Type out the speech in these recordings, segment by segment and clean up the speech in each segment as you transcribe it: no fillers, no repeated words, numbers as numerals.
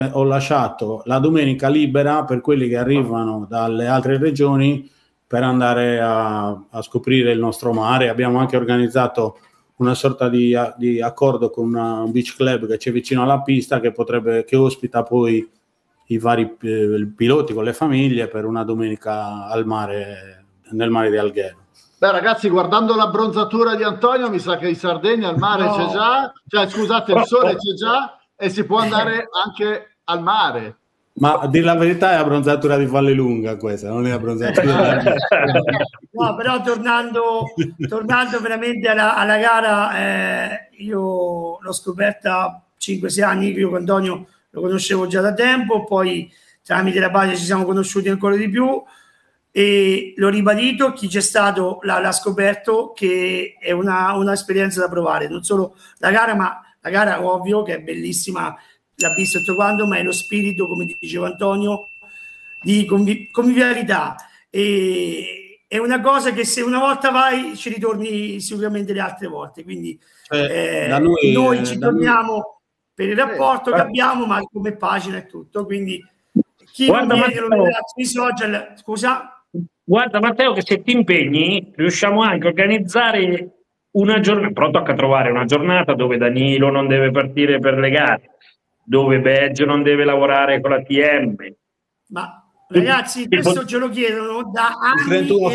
ho lasciato la domenica libera per quelli che arrivano dalle altre regioni per andare a scoprire il nostro mare. Abbiamo anche organizzato una sorta di accordo con un beach club che c'è vicino alla pista che ospita poi i vari piloti con le famiglie per una domenica al mare, nel mare di Alghero. Beh, ragazzi, guardando l'abbronzatura di Antonio, mi sa che in Sardegna il mare c'è già, cioè scusate, il sole c'è già e si può andare anche al mare. Ma a dire la verità è abbronzatura di Vallelunga questa, non è abbronzatura no, però tornando veramente alla gara, io l'ho scoperta 5-6 anni, io con Antonio lo conoscevo già da tempo, poi tramite la pace ci siamo conosciuti ancora di più e l'ho ribadito, chi c'è stato l'ha scoperto che è una esperienza da provare, non solo la gara, ma la gara ovvio che è bellissima, la pista tutto quanto, ma è lo spirito, come diceva Antonio, di convivialità. E è una cosa che se una volta vai ci ritorni sicuramente le altre volte. Quindi noi ci torniamo per il rapporto che abbiamo, ma come pagina e tutto. Quindi chi non viene lo vedrà sui social. Scusa? Guarda Matteo, che se ti impegni riusciamo anche a organizzare una giornata, però tocca trovare una giornata dove Danilo non deve partire per le gare, dove Beggio non deve lavorare con la TM. Ma ragazzi, questo ce lo chiedono da anni.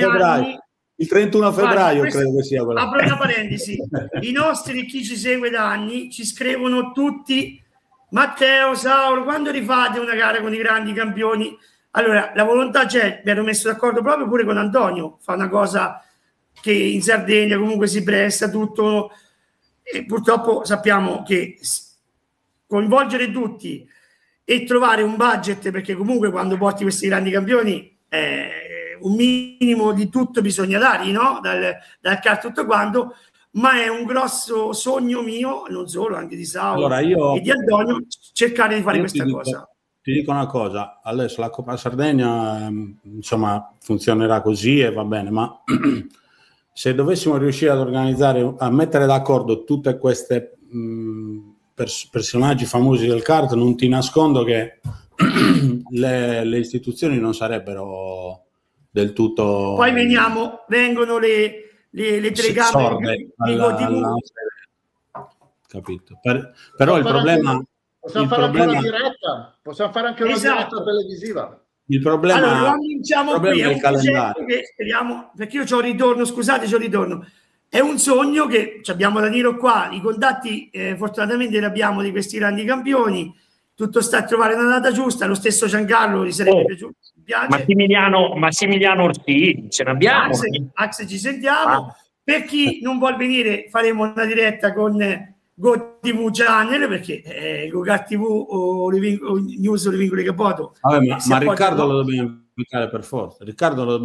Il 31 febbraio credo che sia quello. Apro una parentesi. I nostri, chi ci segue da anni, ci scrivono tutti: Matteo, Sauro, quando rifate una gara con i grandi campioni? Allora, la volontà c'è, mi ero messo d'accordo proprio pure con Antonio, fa una cosa che in Sardegna comunque si presta tutto, e purtroppo sappiamo che coinvolgere tutti e trovare un budget, perché comunque quando porti questi grandi campioni un minimo di tutto bisogna dargli, no? Dal car tutto quanto, ma è un grosso sogno mio, non solo, anche di Sauro e di Antonio, cercare di fare questa cosa. Ti dico una cosa, adesso la Coppa Sardegna insomma funzionerà così e va bene, ma se dovessimo riuscire ad organizzare, a mettere d'accordo tutte queste personaggi famosi del kart, non ti nascondo che le istituzioni non sarebbero del tutto... Poi vengono le telecamere, capito? Però il problema... Possiamo fare anche una diretta, possiamo fare anche una diretta televisiva. Il problema, allora, lo annunciamo qui, è un progetto che speriamo, perché io c'ho un ritorno, scusate, c'ho un ritorno. È un sogno che abbiamo Danilo qua, i contatti fortunatamente li abbiamo di questi grandi campioni, tutto sta a trovare una data giusta, lo stesso Giancarlo gli sarebbe piaciuto, mi piace. Massimiliano Orsini, ce l'abbiamo. Axe ci sentiamo, per chi non vuol venire faremo una diretta con GoTV Channel, perché GoCart TV o News Le Vincoli Capoto. Vabbè, ma Riccardo lo dobbiamo invitare per forza. Riccardo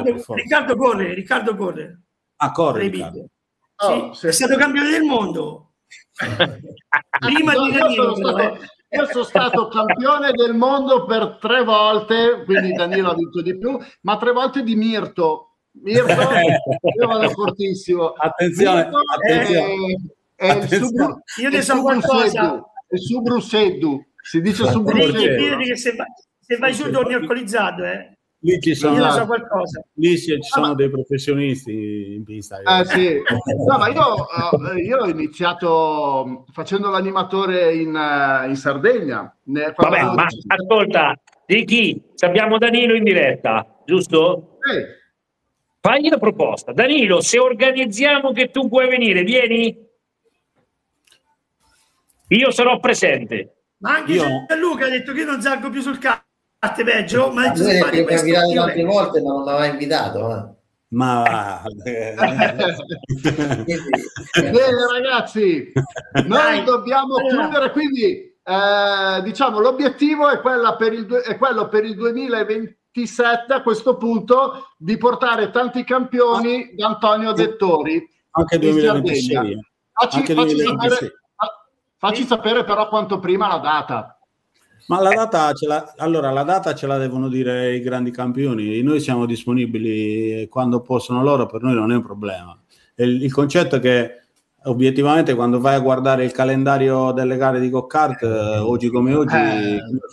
corre. Ah, corre Riccardo. Sì, è stato campione del mondo. Prima di Danilo. Io sono stato campione del mondo per 3 volte, quindi Danilo ha vinto di più, ma 3 volte di Mirto. Io vado fortissimo. Attenzione. Io ne so qualcosa. È su Bruseddu, si dice su Bruseddu. Che se vai giù torni alcolizzato, Lì ci sono, io ne so qualcosa. Lì ci sono dei professionisti in pista. Sì. No, ma io ho iniziato facendo l'animatore in Sardegna. Vabbè, ma ascolta, di chi? Abbiamo Danilo in diretta, giusto? Fagli la proposta. Danilo, se organizziamo che tu puoi venire, vieni? Io sarò presente. Ma anche Luca ha detto che io non salgo più sul carte peggio, ma mi ha invitato altre volte, ma non mi aveva invitato. Ma bene ragazzi, noi dobbiamo chiudere, quindi diciamo l'obiettivo è quello per il 2027 a questo punto di portare tanti campioni da Antonio Dettori. Anche 2026. Facci sapere però quanto prima la data. Ma la data ce la devono dire i grandi campioni. Noi siamo disponibili quando possono loro, per noi non è un problema. Il concetto è che obiettivamente quando vai a guardare il calendario delle gare di go-kart, oggi come oggi